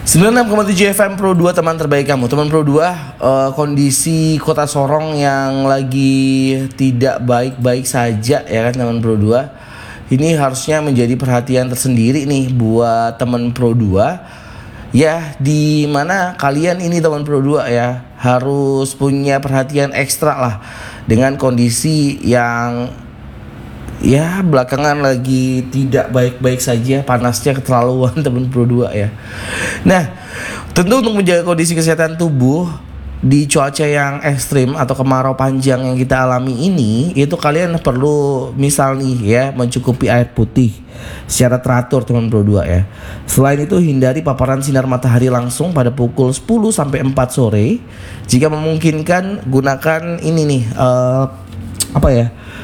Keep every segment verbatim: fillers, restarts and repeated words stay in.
sembilan puluh enam koma tujuh F M Pro dua, teman terbaik kamu. Teman Pro dua, uh, kondisi Kota Sorong yang lagi tidak baik-baik saja ya kan teman Pro dua. Ini harusnya menjadi perhatian tersendiri nih buat teman Pro dua. Ya, di mana kalian ini teman Pro dua ya harus punya perhatian ekstra lah dengan kondisi yang ya belakangan lagi tidak baik-baik saja, panasnya keterlaluan teman Pro dua ya. Nah, tentu untuk menjaga kondisi kesehatan tubuh di cuaca yang ekstrim atau kemarau panjang yang kita alami ini, itu kalian perlu misal nih ya mencukupi air putih secara teratur teman Pro dua ya. Selain itu hindari paparan sinar matahari langsung pada pukul sepuluh sampai empat sore. Jika memungkinkan gunakan ini nih uh, apa ya?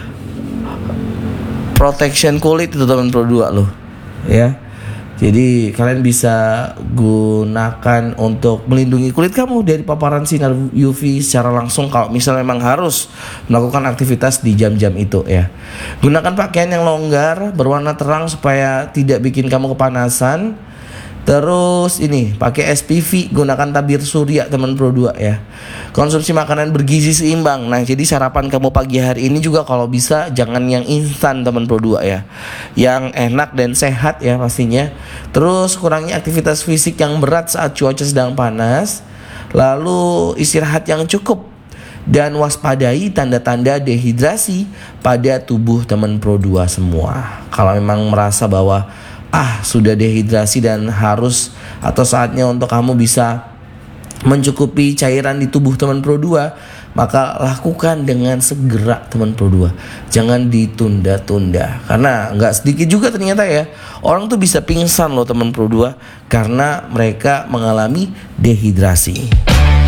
protection kulit itu teman Pro dua loh ya. Jadi kalian bisa gunakan untuk melindungi kulit kamu dari paparan sinar U V secara langsung kalau misalnya memang harus melakukan aktivitas di jam-jam itu ya. Gunakan pakaian yang longgar berwarna terang supaya tidak bikin kamu kepanasan. Terus ini pakai S P V, gunakan tabir surya teman Pro dua ya. Konsumsi makanan bergizi seimbang. Nah, jadi sarapan kamu pagi hari ini juga kalau bisa jangan yang instan teman Pro dua ya. Yang enak dan sehat ya pastinya. Terus kurangi aktivitas fisik yang berat saat cuaca sedang panas. Lalu istirahat yang cukup dan waspadai tanda-tanda dehidrasi pada tubuh teman Pro dua semua. Kalau memang merasa bahwa ah sudah dehidrasi dan harus atau saatnya untuk kamu bisa mencukupi cairan di tubuh teman Pro dua, maka lakukan dengan segera teman Pro dua. Jangan ditunda-tunda, karena nggak sedikit juga ternyata ya orang tuh bisa pingsan loh teman Pro dua karena mereka mengalami dehidrasi.